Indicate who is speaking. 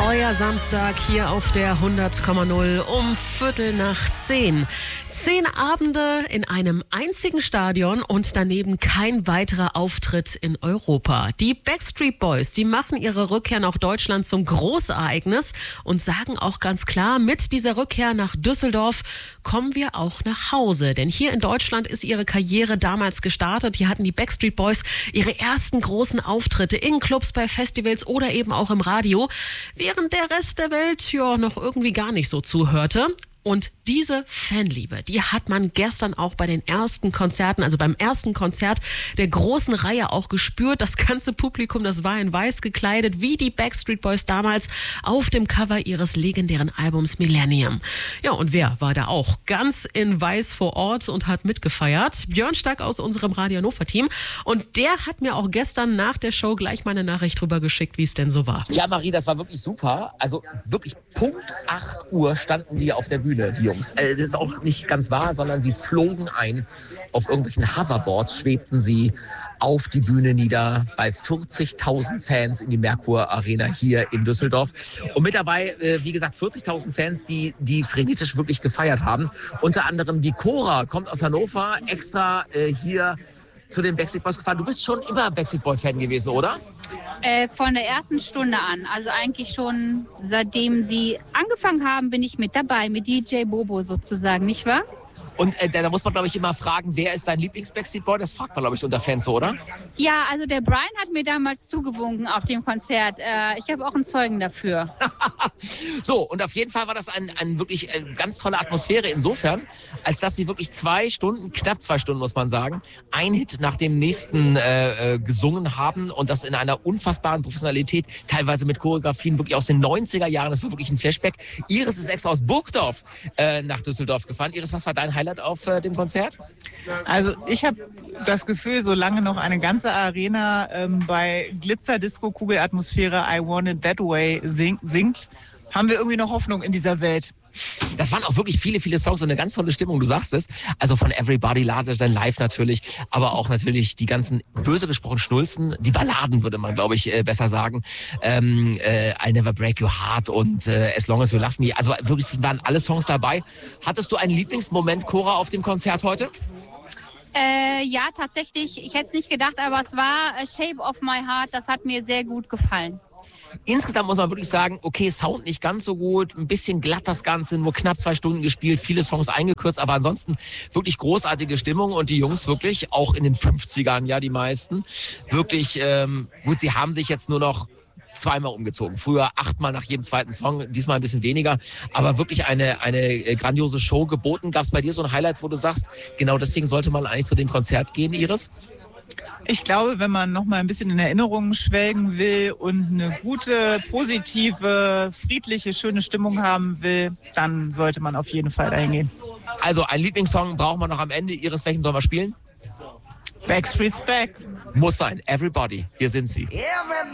Speaker 1: Euer Samstag hier auf der 100,0 um 10:15. 10 Abende in einem einzigen Stadion und daneben kein weiterer Auftritt in Europa. Die Backstreet Boys, die machen ihre Rückkehr nach Deutschland zum Großereignis und sagen auch ganz klar, mit dieser Rückkehr nach Düsseldorf kommen wir auch nach Hause. Denn hier in Deutschland ist ihre Karriere damals gestartet. Hier hatten die Backstreet Boys ihre ersten großen Auftritte in Clubs, bei Festivals oder eben auch im Radio, während der Rest der Welt ja noch irgendwie gar nicht so zuhörte. Und diese Fanliebe, die hat man gestern auch bei den ersten Konzerten, also beim ersten Konzert der großen Reihe auch gespürt. Das ganze Publikum, das war in weiß gekleidet, wie die Backstreet Boys damals auf dem Cover ihres legendären Albums Millennium. Ja, und wer war da auch ganz in weiß vor Ort und hat mitgefeiert? Björn Stack aus unserem Radio Hannover-Team. Und der hat mir auch gestern nach der Show gleich mal eine Nachricht drüber geschickt, wie es denn so war.
Speaker 2: Ja, Marie, das war wirklich super. Also wirklich Punkt 8 Uhr standen die auf der Bühne, die Jungs. Das ist auch nicht ganz wahr, sondern sie flogen ein. Auf irgendwelchen Hoverboards schwebten sie auf die Bühne nieder bei 40.000 Fans in die Merkur Arena hier in Düsseldorf. Und mit dabei, wie gesagt, 40.000 Fans, die frenetisch wirklich gefeiert haben. Unter anderem die Cora kommt aus Hannover, extra hier zu den Backstreet Boys gefahren. Du bist schon immer Backstreet Boy-Fan gewesen, oder?
Speaker 3: Von der ersten Stunde an. Also eigentlich schon seitdem sie angefangen haben, bin ich mit dabei, mit DJ Bobo sozusagen, nicht wahr?
Speaker 2: Und da muss man, glaube ich, immer fragen, wer ist dein Lieblings-Backstreet Boy? Das fragt man, glaube ich, unter Fans so, oder?
Speaker 3: Ja, also der Brian hat mir damals zugewunken auf dem Konzert. Ich habe auch einen Zeugen dafür.
Speaker 2: So, und auf jeden Fall war das ein wirklich ganz tolle Atmosphäre insofern, als dass sie wirklich 2 Stunden, knapp 2 Stunden muss man sagen, ein Hit nach dem nächsten gesungen haben und das in einer unfassbaren Professionalität, teilweise mit Choreografien wirklich aus den 90er Jahren. Das war wirklich ein Flashback. Iris ist extra aus Burgdorf nach Düsseldorf gefahren. Iris, was war dein Highlight auf dem Konzert?
Speaker 4: Also ich habe das Gefühl, solange noch eine ganze Arena bei Glitzer-Disco-Kugel-Atmosphäre I Want It That Way singt, haben wir irgendwie noch Hoffnung in dieser Welt.
Speaker 2: Das waren auch wirklich viele, viele Songs und eine ganz tolle Stimmung, du sagst es. Also von Everybody Larger Than Life natürlich, aber auch natürlich die ganzen, böse gesprochen, Schnulzen, die Balladen würde man, glaube ich, besser sagen. I'll Never Break Your Heart und As Long As You Love Me. Also wirklich waren alle Songs dabei. Hattest du einen Lieblingsmoment, Cora, auf dem Konzert heute?
Speaker 3: Ja, tatsächlich. Ich hätte es nicht gedacht, aber es war Shape of My Heart. Das hat mir sehr gut gefallen.
Speaker 2: Insgesamt muss man wirklich sagen, okay, Sound nicht ganz so gut, ein bisschen glatt das Ganze, nur knapp 2 Stunden gespielt, viele Songs eingekürzt, aber ansonsten wirklich großartige Stimmung und die Jungs wirklich, auch in den 50ern, ja, die meisten, wirklich, gut, sie haben sich jetzt nur noch 2-mal umgezogen. Früher 8-mal nach jedem zweiten Song, diesmal ein bisschen weniger, aber wirklich eine grandiose Show geboten. Gab es bei dir so ein Highlight, wo du sagst, genau deswegen sollte man eigentlich zu dem Konzert gehen, Iris?
Speaker 4: Ich glaube, wenn man noch mal ein bisschen in Erinnerungen schwelgen will und eine gute, positive, friedliche, schöne Stimmung haben will, dann sollte man auf jeden Fall dahin gehen.
Speaker 2: Also ein Lieblingssong brauchen wir noch am Ende. Iris, welchen sollen wir spielen?
Speaker 4: Backstreet's Back.
Speaker 2: Muss sein. Everybody. Hier sind sie.
Speaker 5: Everybody.